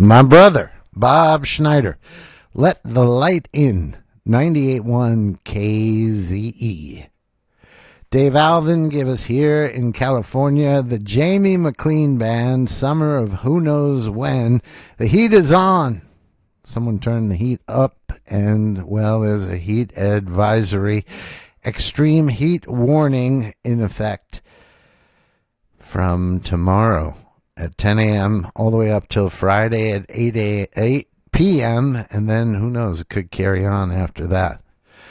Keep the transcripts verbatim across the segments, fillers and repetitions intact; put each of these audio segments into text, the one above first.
My brother, Bob Schneider. Let the Light In, ninety-eight point one K Z E. Dave Alvin gave us here in California the Jamie McLean Band, Summer of Who Knows When. The heat is on. Someone turned the heat up, and, well, there's a heat advisory, extreme heat warning in effect from tomorrow at ten a.m. all the way up till Friday at eight p.m., and then who knows, it could carry on after that.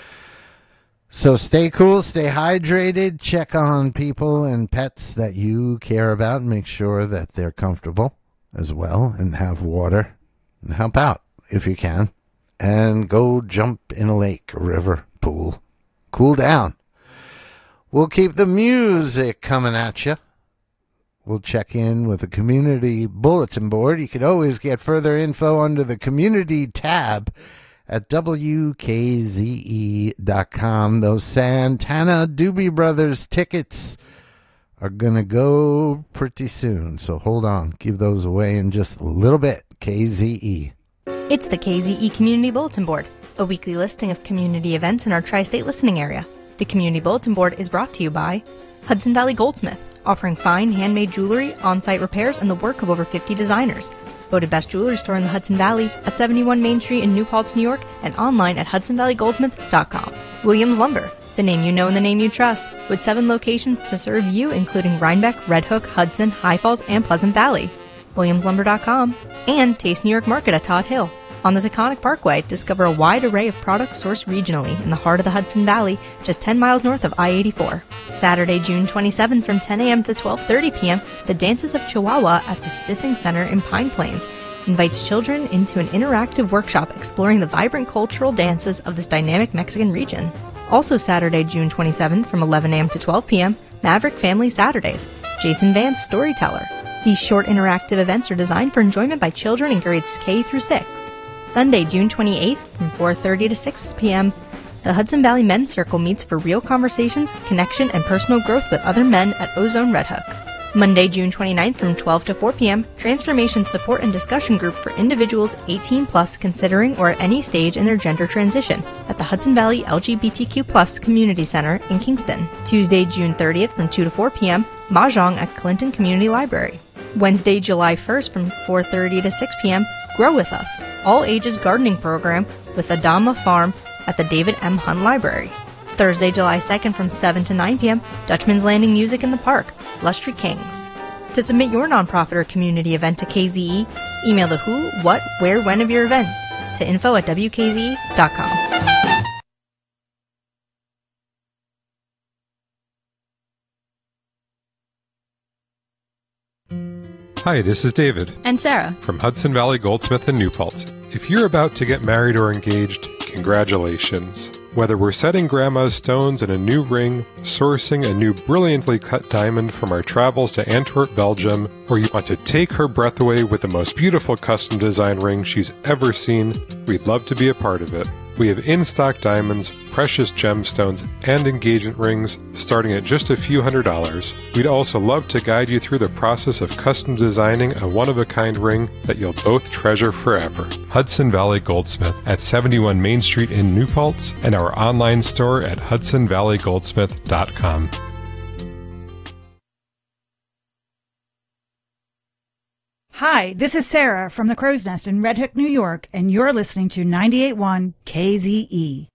So stay cool, stay hydrated, check on people and pets that you care about, and make sure that they're comfortable as well, and have water, and help out if you can, and go jump in a lake, a river, pool. Cool down. We'll keep the music coming at you. We'll check in with the community bulletin board. You can always get further info under the community tab at W K Z E dot com. Those Santana Doobie Brothers tickets are going to go pretty soon, so hold on. Give those away in just a little bit. K Z E. It's the K Z E Community Bulletin Board, a weekly listing of community events in our tri-state listening area. The Community Bulletin Board is brought to you by Hudson Valley Goldsmith, offering fine handmade jewelry, on-site repairs, and the work of over fifty designers. Voted best jewelry store in the Hudson Valley at seventy-one Main Street in New Paltz, New York, and online at hudson valley goldsmith dot com. Williams Lumber, the name you know and the name you trust, with seven locations to serve you, including Rhinebeck, Red Hook, Hudson, High Falls, and Pleasant Valley. williams lumber dot com, and Taste New York Market at Todd Hill. On the Taconic Parkway, discover a wide array of products sourced regionally in the heart of the Hudson Valley, just ten miles north of I eighty-four. Saturday, June twenty-seventh from ten a.m. to twelve thirty p.m., the Dances of Chihuahua at the Stissing Center in Pine Plains invites children into an interactive workshop exploring the vibrant cultural dances of this dynamic Mexican region. Also Saturday, June twenty-seventh from eleven a.m. to twelve p.m., Maverick Family Saturdays, Jason Vance Storyteller. These short interactive events are designed for enjoyment by children in grades K through six. Sunday, June twenty-eighth from four thirty to six p.m., the Hudson Valley Men's Circle meets for real conversations, connection, and personal growth with other men at Ozone Red Hook. Monday, June twenty-ninth from twelve to four p.m., Transformation Support and Discussion Group for individuals eighteen plus considering or at any stage in their gender transition at the Hudson Valley L G B T Q plus Community Center in Kingston. Tuesday, June thirtieth from two to four p.m., Mahjong at Clinton Community Library. Wednesday, July first from four thirty to six p.m., Grow With Us, all ages gardening program with Adama Farm at the David M. Hunt Library. Thursday, July second from seven to nine p.m., Dutchman's Landing Music in the Park, Lustry Kings. To submit your nonprofit or community event to K Z E, email the who, what, where, when of your event to info at W K Z E dot com. Hi, this is David. And Sarah. From Hudson Valley Goldsmith in New Paltz. If you're about to get married or engaged, congratulations. Whether we're setting grandma's stones in a new ring, sourcing a new brilliantly cut diamond from our travels to Antwerp, Belgium, or you want to take her breath away with the most beautiful custom design ring she's ever seen, we'd love to be a part of it. We have in-stock diamonds, precious gemstones, and engagement rings starting at just a few hundred dollars. We'd also love to guide you through the process of custom designing a one-of-a-kind ring that you'll both treasure forever. Hudson Valley Goldsmith at seventy-one Main Street in New Paltz, and our online store at hudson valley goldsmith dot com. Hi, this is Sarah from the Crow's Nest in Red Hook, New York, and you're listening to ninety-eight point one K Z E.